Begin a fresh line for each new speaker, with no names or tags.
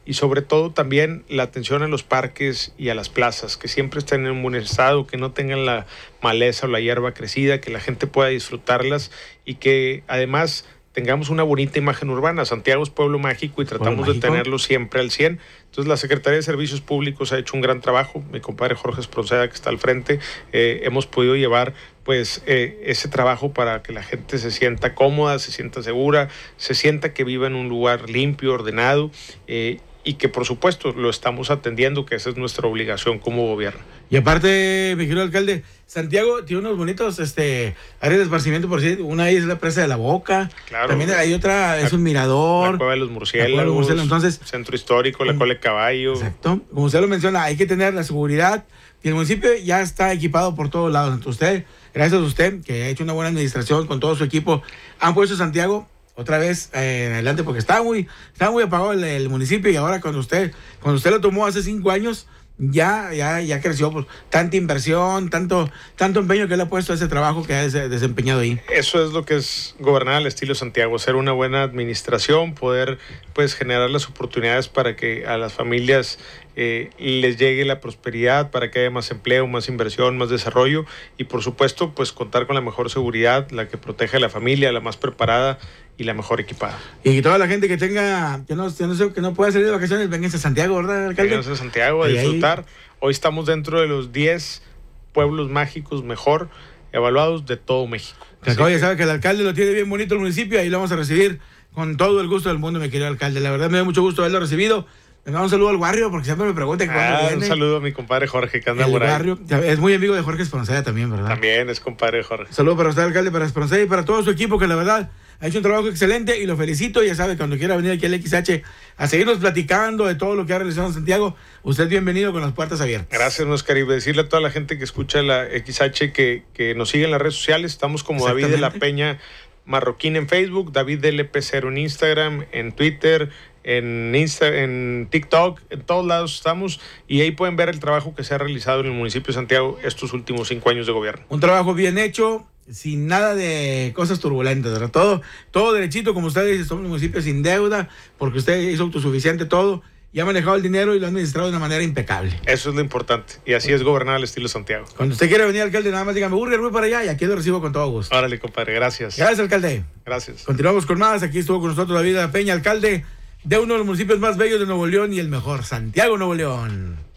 y sobre todo también la atención a los parques y a las plazas, que siempre estén en un buen estado, que no tengan la maleza o la hierba crecida, que la gente pueda disfrutarlas y que además tengamos una bonita imagen urbana. Santiago es pueblo mágico y tratamos de tenerlo siempre al 100. Entonces la Secretaría de Servicios Públicos ha hecho un gran trabajo. Mi compadre Jorge Espronceda, que está al frente, hemos podido llevar pues ese trabajo para que la gente se sienta cómoda, se sienta segura, se sienta que viva en un lugar limpio, ordenado, y que por supuesto lo estamos atendiendo, que esa es nuestra obligación como gobierno.
Y aparte, mi querido alcalde, Santiago tiene unos bonitos áreas de esparcimiento, por decir, una ahí es la presa de la Boca,
claro,
también hay otra, es un mirador.
La Cueva de los Murciélagos,
entonces,
Centro Histórico, la Cola de Caballo.
Exacto, como usted lo menciona, hay que tener la seguridad, y el municipio ya está equipado por todos lados. Entonces usted, gracias a usted, que ha hecho una buena administración con todo su equipo, han puesto Santiago otra vez en adelante, porque estaba muy apagado el municipio, y ahora cuando usted lo tomó hace 5 años, ya creció, pues, tanta inversión, tanto empeño que le ha puesto a ese trabajo que ha desempeñado ahí.
Eso es lo que es gobernar al estilo Santiago, ser una buena administración, poder pues generar las oportunidades para que a las familias les llegue la prosperidad, para que haya más empleo, más inversión, más desarrollo, y por supuesto pues contar con la mejor seguridad, la que protege a la familia, la más preparada y la mejor equipada.
Y toda la gente que tenga, que no pueda salir de vacaciones, vénganse a Santiago, ¿verdad, alcalde?
Vénganse a Santiago a disfrutar. Hoy estamos dentro de los 10 pueblos mágicos mejor evaluados de todo México.
Ya sabe que el alcalde lo tiene bien bonito el municipio, ahí lo vamos a recibir con todo el gusto del mundo, mi querido alcalde. La verdad me da mucho gusto haberlo recibido. Le damos un saludo al barrio, porque siempre me preguntan cuándo viene.
Un saludo a mi compadre Jorge, que anda por ahí.
Barrio, es muy amigo de Jorge Espronceda también, ¿verdad?
También es compadre de Jorge.
Saludo para usted, alcalde, para Espronceda y para todo su equipo, que la verdad ha hecho un trabajo excelente y lo felicito. Ya sabe, cuando quiera venir aquí al XH a seguirnos platicando de todo lo que ha realizado en Santiago, usted es bienvenido con las puertas abiertas.
Gracias, Oscar, y decirle a toda la gente que escucha la XH que nos sigue en las redes sociales. Estamos como David de la Peña Marroquín en Facebook, David LP0 en Instagram, en Twitter, en TikTok, en todos lados estamos, y ahí pueden ver el trabajo que se ha realizado en el municipio de Santiago estos últimos 5 años de gobierno.
Un trabajo bien hecho, sin nada de cosas turbulentas, ¿verdad? Todo derechito, como usted dice, somos un municipio sin deuda, porque usted hizo autosuficiente todo, y ha manejado el dinero y lo ha administrado de una manera impecable.
Eso es lo importante, y así es gobernar al estilo Santiago.
Cuando usted quiera venir, alcalde, nada más dígame, voy para allá, y aquí lo recibo con todo gusto.
Órale, compadre, gracias.
Gracias, alcalde.
Gracias.
Continuamos con más. Aquí estuvo con nosotros David de la Peña, alcalde de uno de los municipios más bellos de Nuevo León y el mejor, Santiago, Nuevo León.